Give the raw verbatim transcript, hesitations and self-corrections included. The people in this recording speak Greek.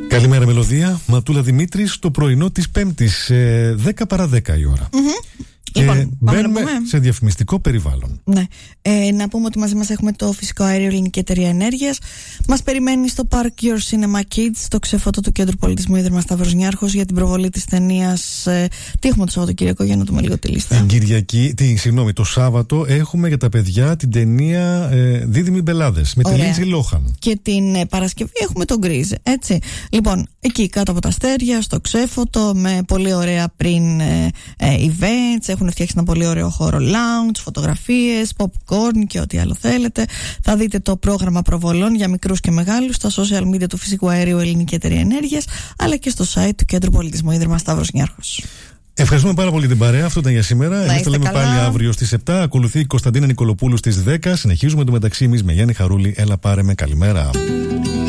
Καλημέρα Μελωδία, Ματούλα Δημήτρης, το πρωινό της Πέμπτης, ε, δέκα παρά δέκα η ώρα. Mm-hmm. Και λοιπόν, μπαίνουμε σε διαφημιστικό περιβάλλον. Ναι. Ε, να πούμε ότι μαζί μας έχουμε το φυσικό αέριο Ελληνική Εταιρεία Ενέργειας. Μας περιμένει στο Park Your Cinema Kids, το ξεφώτο του Κέντρου Πολιτισμού Ίδρυμα Σταύρος Νιάρχος, για την προβολή της ταινίας. Ε, τι έχουμε το Σαββατοκύριακο, για να δούμε λίγο τη λίστα. Την Κυριακή, τι, συγγνώμη, το Σάββατο έχουμε για τα παιδιά την ταινία ε, Δίδυμοι Μπελάδες με τη Λίντζι Λόχαν. Και την ε, Παρασκευή έχουμε τον Γκρίζ. Έτσι. Λοιπόν, εκεί κάτω από τα αστέρια, στο ξέφωτο, με πολύ ωραία πριν ε, ε, events. Έχουν φτιάξει ένα πολύ ωραίο χώρο lounge, φωτογραφίες, popcorn και ό,τι άλλο θέλετε. Θα δείτε το πρόγραμμα προβολών για μικρούς και μεγάλους στα social media του Φυσικού Αερίου Ελληνική Εταιρεία Ενέργειας, αλλά και στο site του Κέντρου Πολιτισμού Ίδρυμα Σταύρος Νιάρχος. Ευχαριστούμε πάρα πολύ την παρέα. Αυτό ήταν για σήμερα. Εμείς τα λέμε καλά. Πάλι αύριο στις επτά. Ακολουθεί η Κωνσταντίνα Νικολοπούλου στις δέκα. Συνεχίζουμε το μεταξύ εμείς με Γιάννη Χαρούλη. Έλα πάρε με, καλημέρα.